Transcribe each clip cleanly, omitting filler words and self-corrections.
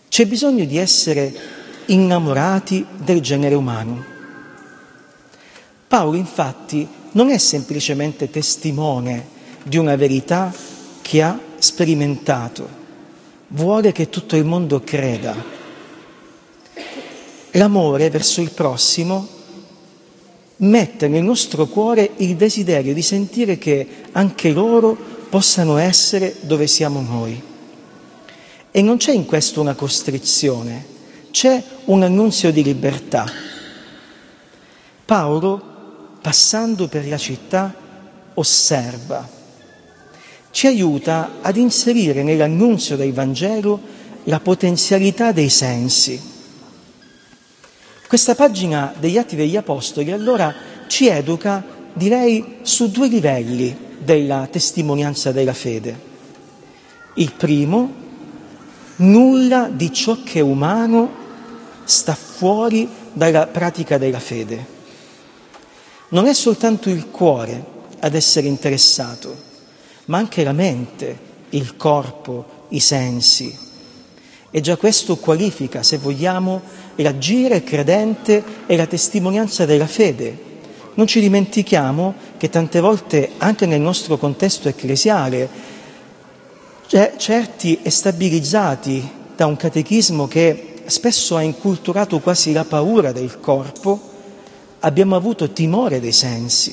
C'è bisogno di essere innamorati del genere umano. Paolo, infatti, non è semplicemente testimone di una verità che ha sperimentato, vuole che tutto il mondo creda. L'amore verso il prossimo mette nel nostro cuore il desiderio di sentire che anche loro possano essere dove siamo noi. E non c'è in questo una costrizione, c'è un annunzio di libertà. Paolo, passando per la città, osserva, ci aiuta ad inserire nell'annunzio del Vangelo la potenzialità dei sensi. Questa pagina degli Atti degli Apostoli allora ci educa, direi, su due livelli della testimonianza della fede. Il primo, nulla di ciò che è umano sta fuori dalla pratica della fede. Non è soltanto il cuore ad essere interessato, ma anche la mente, il corpo, i sensi. E già questo qualifica, se vogliamo, l'agire credente e la testimonianza della fede. Non ci dimentichiamo che tante volte, anche nel nostro contesto ecclesiale, certi e stabilizzati da un catechismo che spesso ha inculturato quasi la paura del corpo, abbiamo avuto timore dei sensi.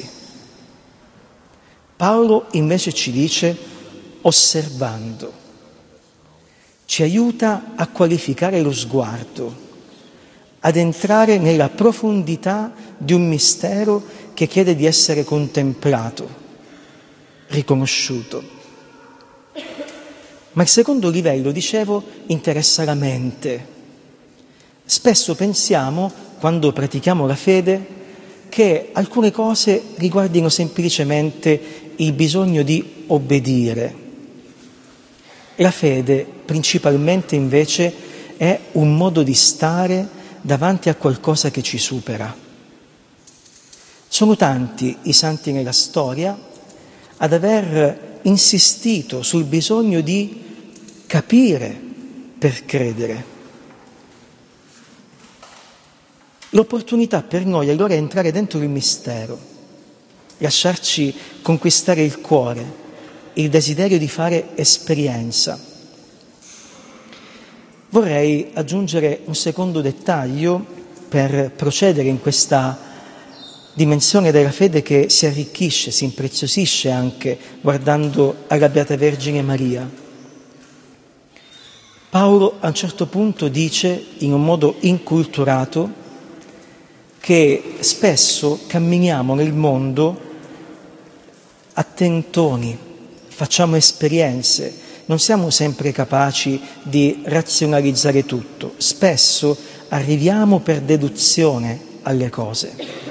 Paolo invece ci dice osservando, ci aiuta a qualificare lo sguardo, ad entrare nella profondità di un mistero che chiede di essere contemplato, riconosciuto. Ma il secondo livello, dicevo, interessa la mente. Spesso pensiamo, quando pratichiamo la fede, che alcune cose riguardino semplicemente il bisogno di obbedire. La fede, principalmente invece, è un modo di stare davanti a qualcosa che ci supera. Sono tanti i santi nella storia ad aver insistito sul bisogno di capire per credere. L'opportunità per noi allora è entrare dentro il mistero, lasciarci conquistare il cuore, il desiderio di fare esperienza. Vorrei aggiungere un secondo dettaglio per procedere in questa dimensione della fede che si arricchisce, si impreziosisce anche guardando alla Beata Vergine Maria. Paolo a un certo punto dice, in un modo inculturato, che spesso camminiamo nel mondo a tentoni, facciamo esperienze, non siamo sempre capaci di razionalizzare tutto, spesso arriviamo per deduzione alle cose.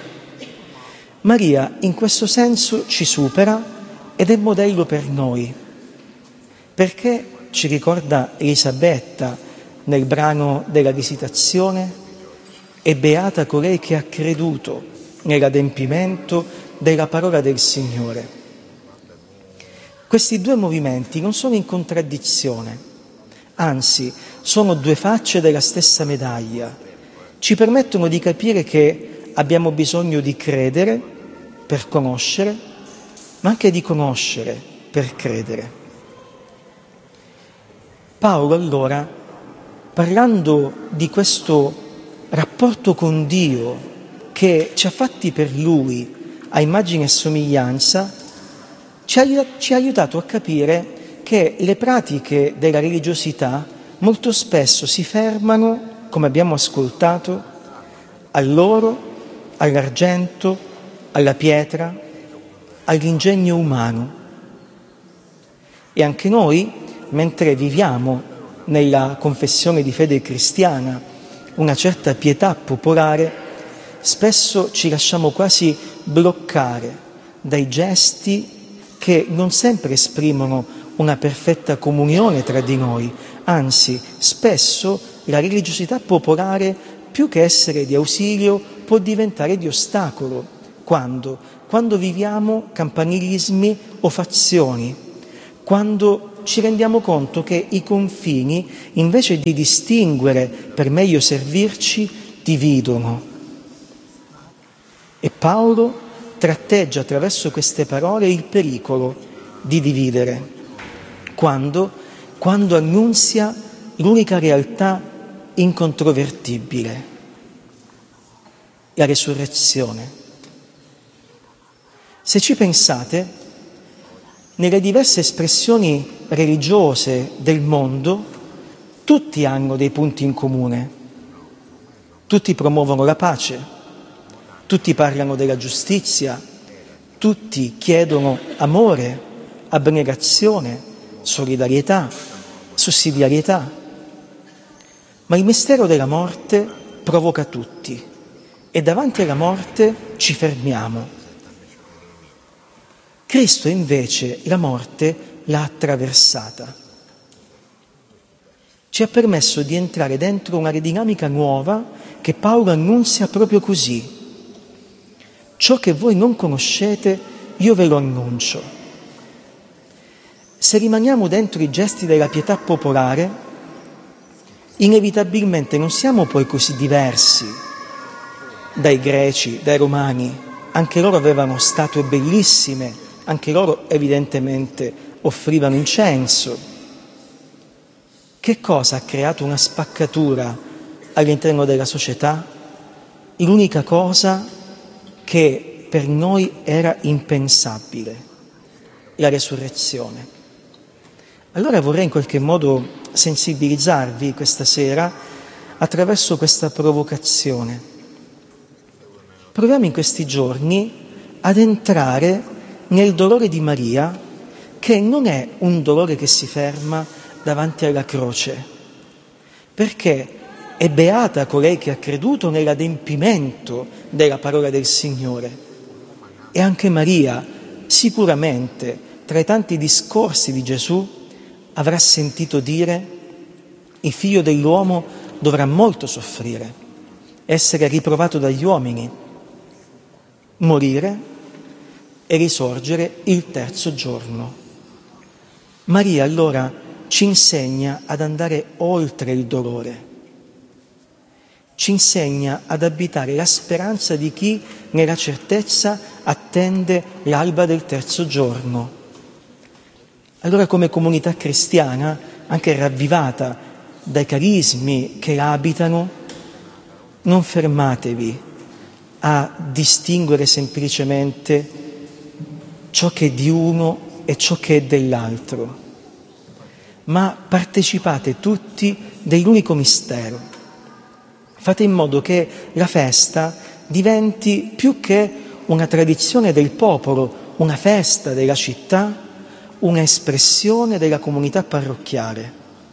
Maria in questo senso ci supera ed è modello per noi, perché ci ricorda Elisabetta nel brano della Visitazione, è beata colei che ha creduto nell'adempimento della parola del Signore. Questi due movimenti non sono in contraddizione, anzi sono due facce della stessa medaglia. Ci permettono di capire che abbiamo bisogno di credere per conoscere, ma anche di conoscere per credere. Paolo allora, parlando di questo rapporto con Dio che ci ha fatti per Lui a immagine e somiglianza, ci ha aiutato a capire che le pratiche della religiosità molto spesso si fermano, come abbiamo ascoltato, all'oro, all'argento, alla pietra, all'ingegno umano. E anche noi, mentre viviamo nella confessione di fede cristiana una certa pietà popolare, spesso ci lasciamo quasi bloccare dai gesti che non sempre esprimono una perfetta comunione tra di noi, anzi, spesso la religiosità popolare, più che essere di ausilio, può diventare di ostacolo. Quando viviamo campanilismi o fazioni, quando ci rendiamo conto che i confini, invece di distinguere per meglio servirci, dividono. E Paolo tratteggia attraverso queste parole il pericolo di dividere, quando annunzia l'unica realtà incontrovertibile, la resurrezione. Se ci pensate, nelle diverse espressioni religiose del mondo, tutti hanno dei punti in comune. Tutti promuovono la pace, tutti parlano della giustizia, tutti chiedono amore, abnegazione, solidarietà, sussidiarietà. Ma il mistero della morte provoca tutti e davanti alla morte ci fermiamo. Cristo invece la morte l'ha attraversata. Ci ha permesso di entrare dentro una dinamica nuova che Paolo annunzia proprio così. Ciò che voi non conoscete, io ve lo annuncio. Se rimaniamo dentro i gesti della pietà popolare, inevitabilmente non siamo poi così diversi dai greci, dai romani. Anche loro avevano statue bellissime, anche loro evidentemente offrivano incenso. Che cosa ha creato una spaccatura all'interno della società? L'unica cosa che per noi era impensabile, la resurrezione. Allora vorrei in qualche modo sensibilizzarvi questa sera attraverso questa provocazione. Proviamo in questi giorni ad entrare nel dolore di Maria, che non è un dolore che si ferma davanti alla croce, perché è beata colei che ha creduto nell'adempimento della parola del Signore. E anche Maria, sicuramente, tra i tanti discorsi di Gesù, avrà sentito dire: il figlio dell'uomo dovrà molto soffrire, essere riprovato dagli uomini, morire e risorgere il terzo giorno. Maria allora ci insegna ad andare oltre il dolore, ci insegna ad abitare la speranza di chi nella certezza attende l'alba del terzo giorno. Allora, come comunità cristiana, anche ravvivata dai carismi che la abitano, non fermatevi a distinguere semplicemente ciò che è di uno e ciò che è dell'altro, ma partecipate tutti dell'unico mistero. Fate in modo che la festa diventi più che una tradizione del popolo, una festa della città, una espressione della comunità parrocchiale,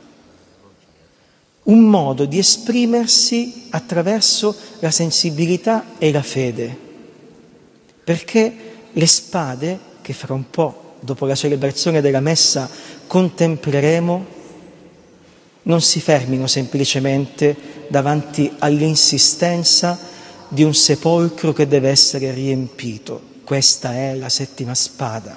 un modo di esprimersi attraverso la sensibilità e la fede, perché le spade che fra un po', dopo la celebrazione della messa, contempleremo, non si fermino semplicemente davanti all'insistenza di un sepolcro che deve essere riempito. Questa è la settima spada.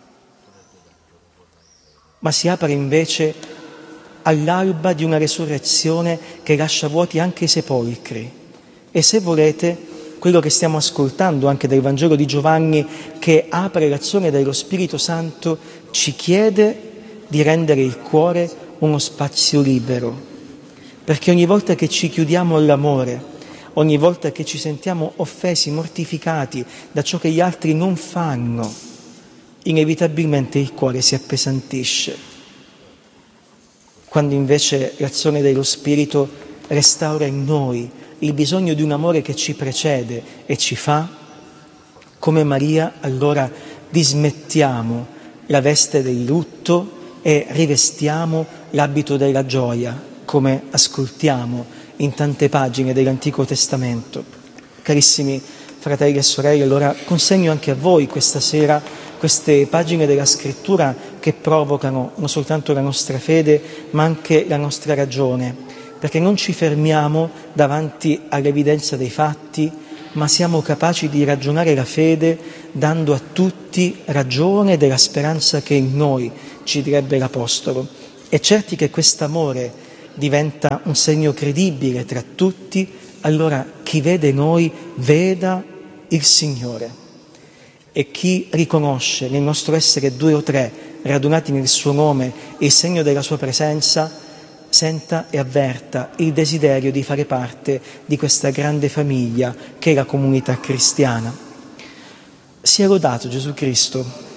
Ma si apre invece all'alba di una resurrezione che lascia vuoti anche i sepolcri. E se volete, quello che stiamo ascoltando anche del Vangelo di Giovanni, che apre l'azione dello Spirito Santo, ci chiede di rendere il cuore uno spazio libero, perché ogni volta che ci chiudiamo all'amore, ogni volta che ci sentiamo offesi, mortificati da ciò che gli altri non fanno, inevitabilmente il cuore si appesantisce. Quando invece l'azione dello Spirito restaura in noi il bisogno di un amore che ci precede e ci fa, come Maria, allora dismettiamo la veste del lutto e rivestiamo l'abito della gioia, come ascoltiamo in tante pagine dell'Antico Testamento. Carissimi fratelli e sorelle, allora consegno anche a voi questa sera queste pagine della Scrittura che provocano non soltanto la nostra fede, ma anche la nostra ragione, perché non ci fermiamo davanti all'evidenza dei fatti, ma siamo capaci di ragionare la fede dando a tutti ragione della speranza che in noi ci direbbe l'Apostolo, e certi che quest'amore diventa un segno credibile tra tutti, allora chi vede noi veda il Signore. E chi riconosce nel nostro essere 2 o 3 radunati nel suo nome il segno della sua presenza, senta e avverta il desiderio di fare parte di questa grande famiglia che è la comunità cristiana. Sia lodato Gesù Cristo.